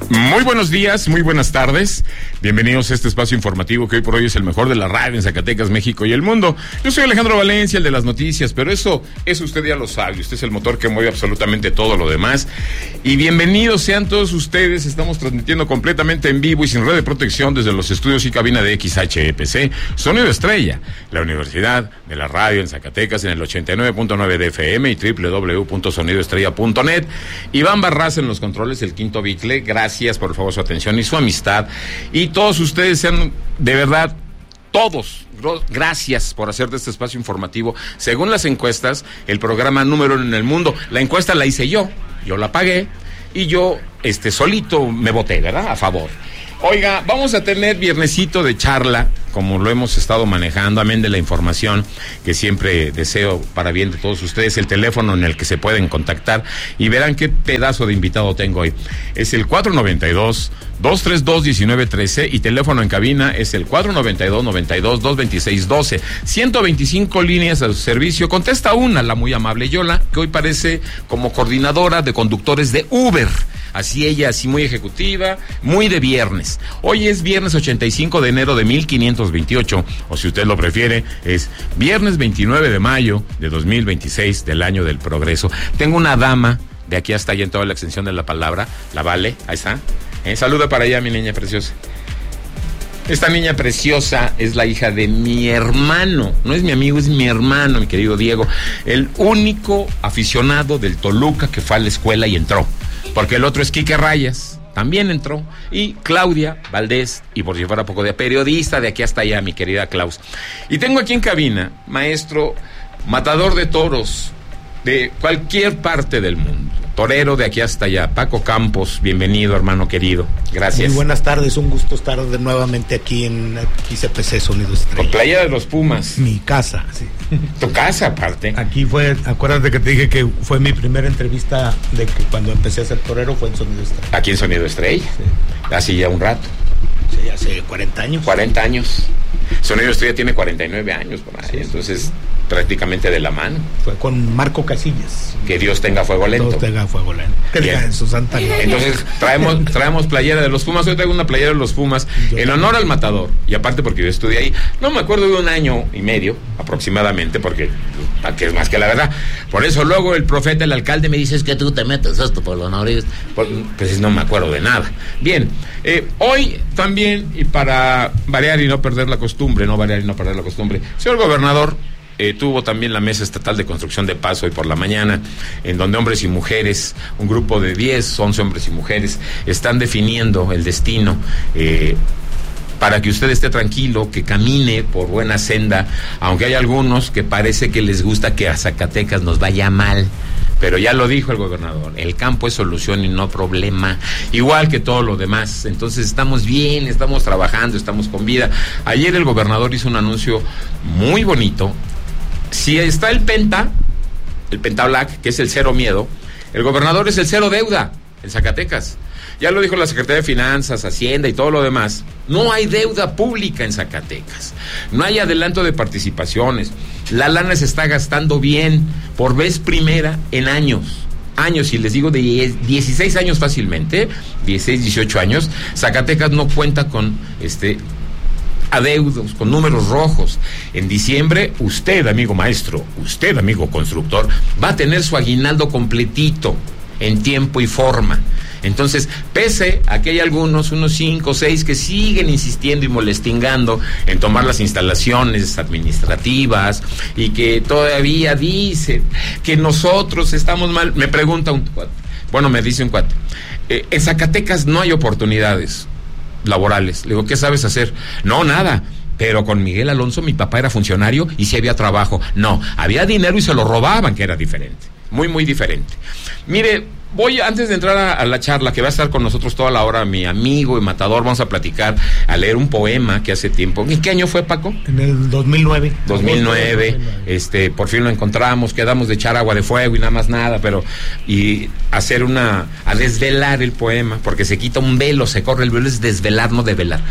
Muy buenos días, muy buenas tardes. Bienvenidos a este espacio informativo que hoy por hoy es el mejor de la radio en Zacatecas, México y el mundo. Yo soy Alejandro Valencia, el de las noticias, pero eso usted ya lo sabe. Usted es el motor que mueve absolutamente todo lo demás. Y bienvenidos sean todos ustedes. Estamos transmitiendo completamente en vivo y sin red de protección desde los estudios y cabina de XHEPC, Sonido Estrella, la Universidad de la Radio en Zacatecas en el 89.9 de FM y www.sonidoestrella.net. Iván Barraza en los controles, el quinto bicle. Gracias por favor su atención y su amistad. Y todos ustedes sean, de verdad, todos, gracias por hacer de este espacio informativo, según las encuestas, el programa número 1 en el mundo. La encuesta la hice yo la pagué y yo solito me voté, ¿verdad? A favor. Oiga, vamos a tener viernesito de charla, como lo hemos estado manejando, amén de la información que siempre deseo para bien de todos ustedes, el teléfono en el que se pueden contactar y verán qué pedazo de invitado tengo hoy. Es el 492-232-1913 y teléfono en cabina es el 492-92-226-12. 125 líneas a su servicio. Contesta una, la muy amable Yola, que hoy parece como coordinadora de conductores de Uber. Así ella, así muy ejecutiva, muy de viernes. Hoy es viernes 85 de enero de 1528, o si usted lo prefiere, es viernes 29 de mayo de 2026 del año del progreso. Tengo una dama de aquí hasta allá en toda la extensión de la palabra, la Vale, ahí está. Saluda para allá, mi niña preciosa. Esta niña preciosa es la hija de mi hermano, no es mi amigo, es mi hermano, mi querido Diego, el único aficionado del Toluca que fue a la escuela y entró. Porque el otro es Quique Rayas, también entró, y Claudia Valdés, y por si fuera poco de periodista, de aquí hasta allá, mi querida Klaus. Y tengo aquí en cabina, maestro, matador de toros, de cualquier parte del mundo, torero de aquí hasta allá, Paco Campos, bienvenido, hermano querido, gracias. Muy buenas tardes, un gusto estar nuevamente aquí en XHEPC Sonido Estrella. Con Playa de los Pumas. Mi casa, sí. Tu casa, aparte. Aquí fue, acuérdate que te dije que fue mi primera entrevista de que cuando empecé a ser torero fue en Sonido Estrella. Aquí en Sonido Estrella, sí. Hace ya un rato. Sí, hace 40 años. 40 años. Sonido Estrella tiene 49 años, por ahí, sí. Entonces prácticamente de la mano. Fue con Marco Casillas. Que Dios tenga fuego lento. Dios tenga fuego lento. Que diga en su santa gloria. Entonces traemos playera de los Pumas. Hoy traigo una playera de los Pumas en honor al matador. Y aparte porque yo estudié ahí. No me acuerdo de un año y medio aproximadamente, porque es más que la verdad. Por eso luego el profeta, el alcalde me dice, es que tú te metes esto por los narices. Pues no me acuerdo de nada. Bien, hoy también, y para variar y no perder la costumbre, señor gobernador, tuvo también la Mesa Estatal de Construcción de Paz hoy por la mañana, en donde hombres y mujeres, un grupo de 10, 11 hombres y mujeres, están definiendo el destino para que usted esté tranquilo, que camine por buena senda, aunque hay algunos que parece que les gusta que a Zacatecas nos vaya mal. Pero ya lo dijo el gobernador, el campo es solución y no problema, igual que todo lo demás. Entonces estamos bien, estamos trabajando, estamos con vida. Ayer el gobernador hizo un anuncio muy bonito. Si está el Penta Black, que es el cero miedo, el gobernador es el cero deuda en Zacatecas. Ya lo dijo la Secretaría de Finanzas, Hacienda y todo lo demás. No hay deuda pública en Zacatecas. No hay adelanto de participaciones. La lana se está gastando bien, por vez primera en años, y les digo de 16 años fácilmente, 16, 18 años, Zacatecas no cuenta con adeudos, con números rojos. En diciembre, usted, amigo maestro, usted, amigo constructor, va a tener su aguinaldo completito, en tiempo y forma. Entonces, pese a que hay algunos, unos 5 o 6 que siguen insistiendo y molestingando en tomar las instalaciones administrativas y que todavía dicen que nosotros estamos mal, me pregunta un cuate, me dice un cuate, en Zacatecas no hay oportunidades laborales. Le digo, ¿qué sabes hacer? No, nada. Pero con Miguel Alonso, mi papá era funcionario y sí había trabajo. No, había dinero y se lo robaban, que era diferente. Muy, muy diferente. Mire, voy, antes de entrar a la charla, que va a estar con nosotros toda la hora, mi amigo y matador, vamos a platicar, a leer un poema que hace tiempo. ¿En qué año fue, Paco? En el 2009. 2009, por fin lo encontramos, quedamos de echar agua de fuego y nada más nada, y hacer a desvelar el poema, porque se quita un velo, se corre el velo, es desvelar, no develar.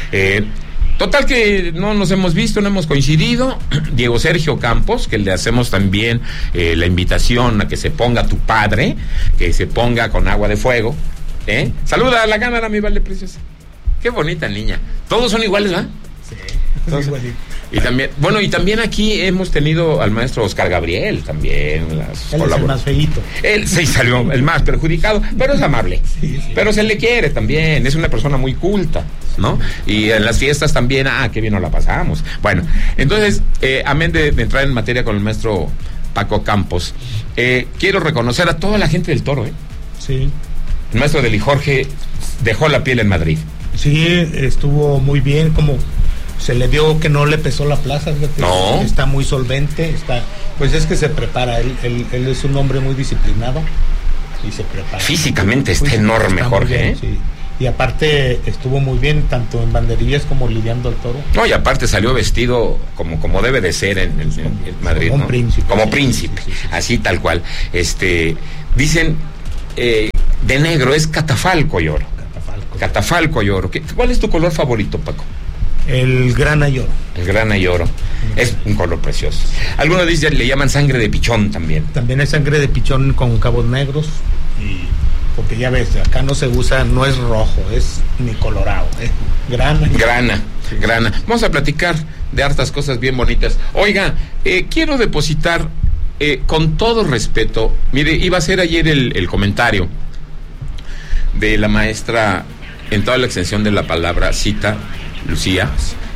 Total que no nos hemos visto, no hemos coincidido. Diego Sergio Campos, que le hacemos también la invitación a que se ponga tu padre, que se ponga con agua de fuego, Saluda a la cámara, mi vale preciosa. Qué bonita niña. Todos son iguales, ¿verdad? Sí. Todos. Y también, bueno, y también aquí hemos tenido al maestro Oscar Gabriel también. Él es el más feíto. Él sí salió el más perjudicado, pero es amable. Sí. Pero se le quiere también, es una persona muy culta, ¿no? Y en las fiestas también, qué bien nos la pasamos. Bueno, entonces, amén de entrar en materia con el maestro Paco Campos, quiero reconocer a toda la gente del Toro, Sí. El maestro Deli Jorge dejó la piel en Madrid. Sí, estuvo muy bien, como se le vio que no le pesó la plaza, fíjate, no. Está muy solvente, pues es que se prepara, él es un hombre muy disciplinado y se prepara. Físicamente está enorme, está Jorge, bien, sí. Y aparte estuvo muy bien, tanto en banderillas como lidiando al toro. No, y aparte salió vestido como debe de ser en Madrid, como un príncipe. Como príncipe, sí. Así tal cual. Dicen, de negro es catafalco y oro. Catafalco y oro. ¿Cuál es tu color favorito, Paco? El grana y oro. El grana y oro. Es un color precioso. Algunos dicen, le llaman sangre de pichón también. También es sangre de pichón con cabos negros. Porque ya ves, acá no se usa, no es rojo, es ni colorado. Grana. Grana. Vamos a platicar de hartas cosas bien bonitas. Oiga, quiero depositar, con todo respeto, mire, iba a ser ayer el comentario de la maestra en toda la extensión de la palabra Cita Lucía,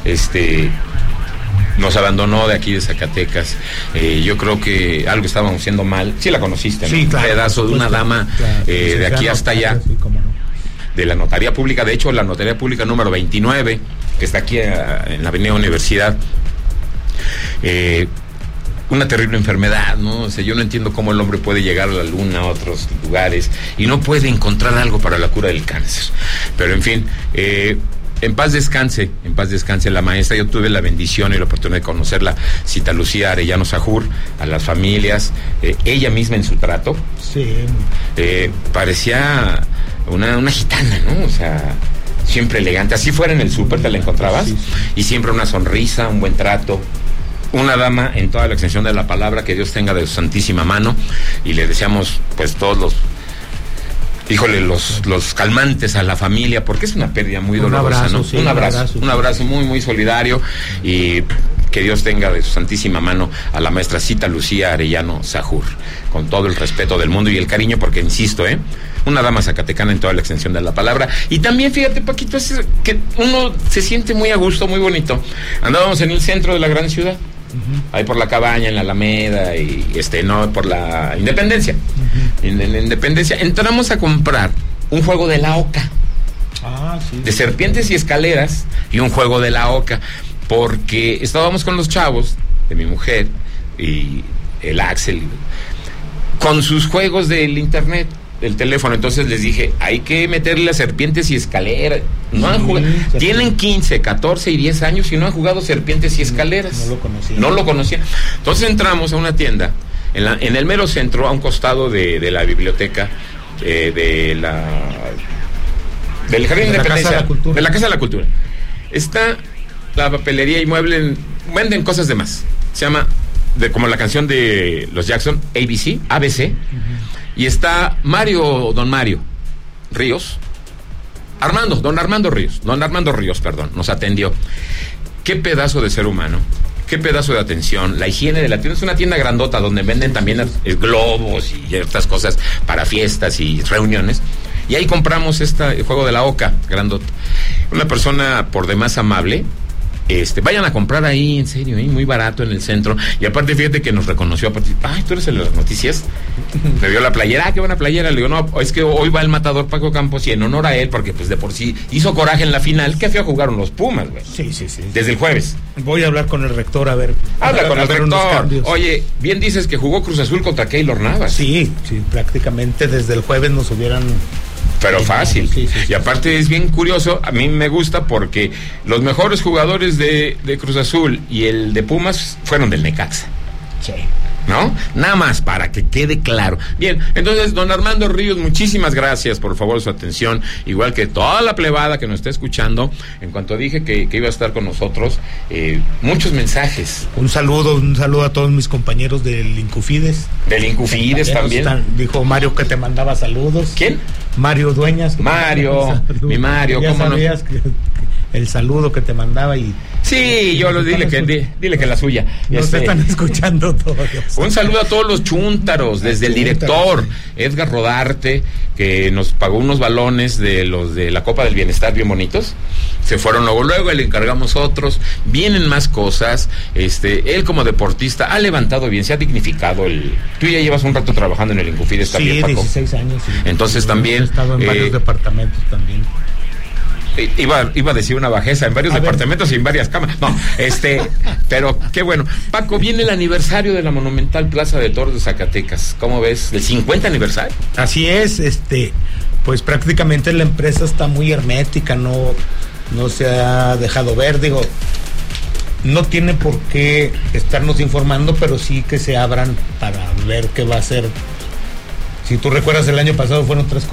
nos abandonó de aquí de Zacatecas. Yo creo que algo estábamos haciendo mal. Sí la conociste, ¿no? Sí, claro. Un pedazo de una dama, claro, de aquí hasta allá, sí, cómo no. De la notaría pública, de hecho la notaría pública número 29, que está aquí en la avenida Universidad. Una terrible enfermedad, ¿no? O sea, yo no entiendo cómo el hombre puede llegar a la luna, a otros lugares, y no puede encontrar algo para la cura del cáncer. Pero en fin, en paz descanse la maestra. Yo tuve la bendición y la oportunidad de conocerla, Cita Lucía Arellano Sahur, a las familias, ella misma en su trato. Sí. Parecía una gitana, ¿no? O sea, siempre elegante. Así fuera en el súper te la encontrabas, sí. Y siempre una sonrisa, un buen trato. Una dama en toda la extensión de la palabra, que Dios tenga de su santísima mano, y le deseamos pues todos los calmantes a la familia, porque es una pérdida muy dolorosa, abrazo, ¿no? Sí, un abrazo muy, muy solidario, y que Dios tenga de su santísima mano a la maestra Cita Lucía Arellano Sahur, con todo el respeto del mundo y el cariño, porque insisto, una dama zacatecana en toda la extensión de la palabra. Y también, fíjate, Paquito, es que uno se siente muy a gusto, muy bonito. Andábamos en el centro de la gran ciudad, ahí por la Cabaña, en la Alameda, y no, por la Independencia. En la Independencia entramos a comprar un juego de la Oca, sí, de serpientes y escaleras, y un juego de la Oca, porque estábamos con los chavos de mi mujer y el Axel con sus juegos del internet, del teléfono. Entonces les dije, hay que meterle las serpientes y escaleras. No han jugado, tienen 15, 14 y 10 años y no han jugado serpientes y escaleras. No lo conocían. Entonces entramos a una tienda en el mero centro, a un costado de la biblioteca, del Jardín de Independencia, de la Casa de la Cultura. Está la papelería y muebles, venden cosas de más. Se llama, como la canción de los Jackson, ABC. Y está Don Armando Ríos, nos atendió. Qué pedazo de ser humano, qué pedazo de atención, la higiene de la tienda. Es una tienda grandota donde venden también globos y ciertas cosas para fiestas y reuniones. Y ahí compramos el juego de la Oca, grandota. Una persona por demás amable. Vayan a comprar ahí, en serio, muy barato en el centro. Y aparte, fíjate que nos reconoció. Ay, tú eres el de las noticias. Me vio la playera, qué buena playera. Le digo, no, es que hoy va el matador Paco Campos, y en honor a él, porque pues de por sí hizo coraje en la final. Qué feo jugaron los Pumas, güey. Sí. Desde el jueves. Voy a hablar con el rector, a ver. Habla con el rector. Oye, bien dices que jugó Cruz Azul contra Keylor Navas. Sí, prácticamente desde el jueves nos hubieran... Pero fácil. Sí. Y aparte es bien curioso, a mí me gusta porque los mejores jugadores de Cruz Azul y el de Pumas fueron del Necaxa. Sí. ¿no? Nada más para que quede claro. Bien, entonces, don Armando Ríos, muchísimas gracias por favor su atención, igual que toda la plebada que nos está escuchando. En cuanto dije que iba a estar con nosotros, muchos mensajes. Un saludo a todos mis compañeros del Incufides. Del Incufides también. Dijo Mario que te mandaba saludos. ¿Quién? Mario Dueñas. Mario, mi Mario, ya ¿cómo sabías no? que el saludo que te mandaba y... Sí, yo dile que la suya. Nos están escuchando todos. Un saludo a todos los chúntaros, desde el director Edgar Rodarte, que nos pagó unos balones de los de la Copa del Bienestar bien bonitos. Se fueron luego, le encargamos otros. Vienen más cosas. Él como deportista ha levantado bien, se ha dignificado. Tú ya llevas un rato trabajando en el Incufides también, sí, Paco. 16 años. Sí. Entonces también... He estado en varios departamentos también. Iba a decir una bajeza, en varios departamentos y en varias cámaras. No, pero qué bueno. Paco, viene el aniversario de la monumental Plaza de Toros de Zacatecas. ¿Cómo ves? ¿El 50 aniversario? Así es, pues prácticamente la empresa está muy hermética, no se ha dejado ver, digo, no tiene por qué estarnos informando, pero sí que se abran para ver qué va a ser. Si tú recuerdas, el año pasado fueron 3